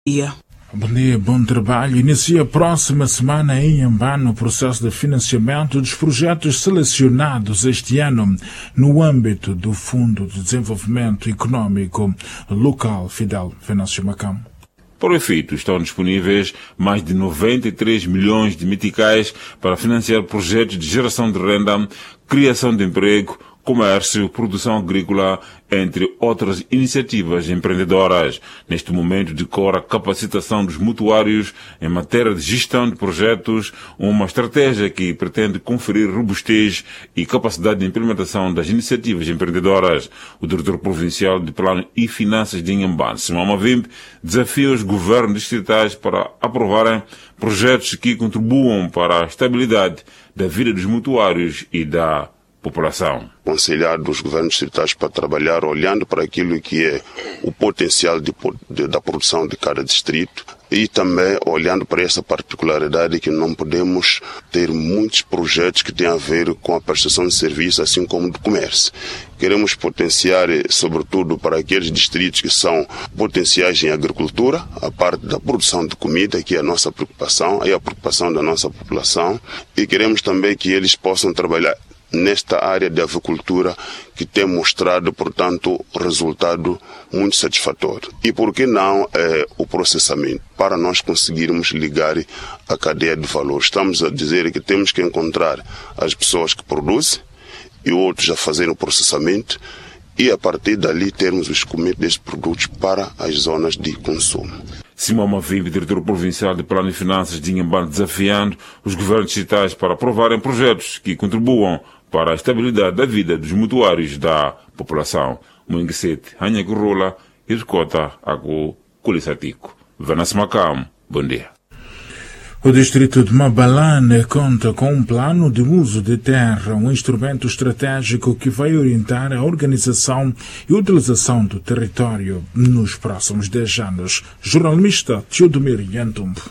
Bom dia, bom trabalho. Inicia a próxima semana em Inhambane o processo de financiamento dos projetos selecionados este ano no âmbito do Fundo de Desenvolvimento Econômico Local Fidel Venâncio Macam. Por efeito, estão disponíveis mais de 93 milhões de meticais para financiar projetos de geração de renda, criação de emprego, comércio, produção agrícola, entre outras iniciativas empreendedoras. Neste momento decorre a capacitação dos mutuários em matéria de gestão de projetos, uma estratégia que pretende conferir robustez e capacidade de implementação das iniciativas empreendedoras. O diretor provincial de Plano e Finanças de Inhambane, Simão Mavimbe, desafia os governos distritais para aprovarem projetos que contribuam para a estabilidade da vida dos mutuários e da população. Aconselhar os governos distritais para trabalhar olhando para aquilo que é o potencial da produção de cada distrito e também olhando para essa particularidade que não podemos ter muitos projetos que têm a ver com a prestação de serviço, assim como do comércio. Queremos potenciar, sobretudo, para aqueles distritos que são potenciais em agricultura, a parte da produção de comida, que é a nossa preocupação, é a preocupação da nossa população, e queremos também que eles possam trabalhar nesta área de avicultura que tem mostrado, portanto, resultado muito satisfatório. E por que não o processamento? Para nós conseguirmos ligar a cadeia de valor. Estamos a dizer que temos que encontrar as pessoas que produzem e outros a fazerem o processamento e a partir dali termos o escoamento desses produtos para as zonas de consumo. Simão Mavimbe, diretor provincial de Plano e Finanças de Inhambane, desafiando os governos distritais para aprovarem projetos que contribuam para a estabilidade da vida dos mutuários da população. Moinguesete, Hanha Gurrola, Irkota, Ago, Kulisatico. Venâncio Macam, bom dia. O distrito de Mabalane conta com um plano de uso de terra, um instrumento estratégico que vai orientar a organização e utilização do território nos próximos 10 anos. Jornalista Teodomir Yantumbo.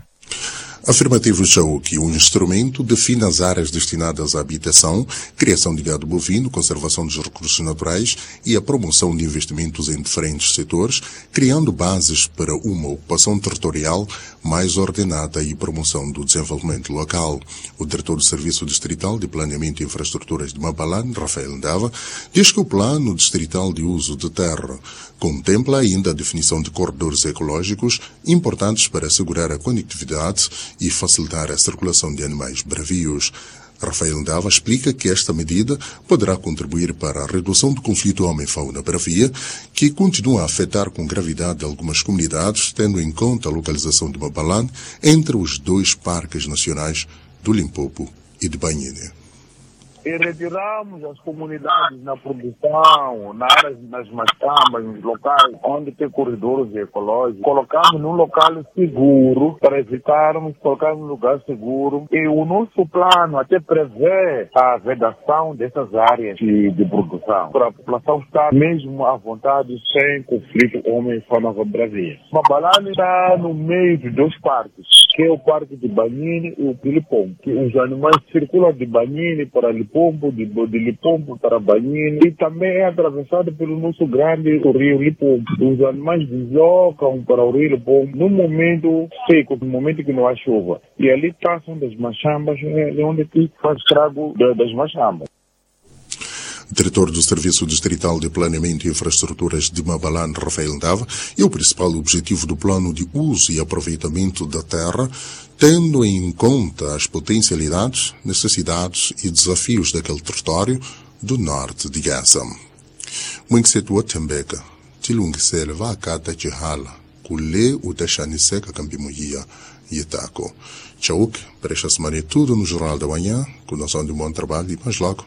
Afirmativo Chauque, um instrumento define as áreas destinadas à habitação, criação de gado bovino, conservação dos recursos naturais e a promoção de investimentos em diferentes setores, criando bases para uma ocupação territorial mais ordenada e promoção do desenvolvimento local. O diretor do Serviço Distrital de Planeamento e Infraestruturas de Mabalane, Rafael Ndava, diz que o Plano Distrital de Uso de Terra contempla ainda a definição de corredores ecológicos importantes para assegurar a conectividade e facilitar a circulação de animais bravios. Rafael Ndava explica que esta medida poderá contribuir para a redução do conflito homem-fauna bravia, que continua a afetar com gravidade algumas comunidades, tendo em conta a localização de Mabalane entre os 2 parques nacionais do Limpopo e de Banhine. E retiramos as comunidades na produção, nas mastambas, nos locais onde tem corredores ecológicos. Colocamos num local seguro para evitarmos colocar num lugar seguro. E o nosso plano até prevê a vedação dessas áreas de produção, para a população estar mesmo à vontade, sem conflito homem-fauna-bravia. Mabalane está no meio de 2 parques, que é o parque de Banhine e o de Lipombo. Os animais circulam de Banhine para Lipombo, de Lipombo para Banhine, e também é atravessado pelo nosso grande rio Lipombo. Os animais deslocam para o rio Lipombo no momento seco, no momento que não há chuva. E ali passam das machambas, onde que faz estrago das machambas. Diretor do Serviço Distrital de Planeamento e Infraestruturas de Mabalane, Rafael Ndava, e o principal objetivo do plano de uso e aproveitamento da terra, tendo em conta as potencialidades, necessidades e desafios daquele território do norte de Gaza. Mwingsetu Watembeka, Tilungisele Vakata Chihala, Kule Uteshaniseka Cambimuia Yetako. Tchauk, para esta semana é tudo no Jornal da Manhã, com noção de um bom trabalho e mais logo.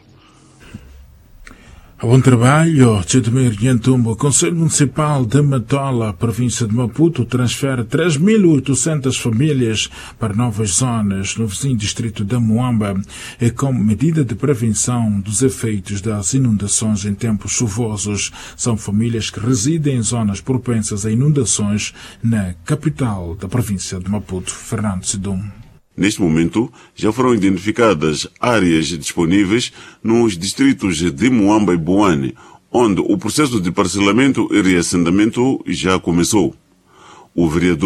Bom trabalho, Teodomir Yantumbo. O Conselho Municipal de Matola, província de Maputo, transfere 3.800 famílias para novas zonas no vizinho distrito da Moamba, como medida de prevenção dos efeitos das inundações em tempos chuvosos. São famílias que residem em zonas propensas a inundações na capital da província de Maputo, Fernando Sidum. Neste momento, já foram identificadas áreas disponíveis nos distritos de Moamba e Boane, onde o processo de parcelamento e reassentamento já começou. O vereador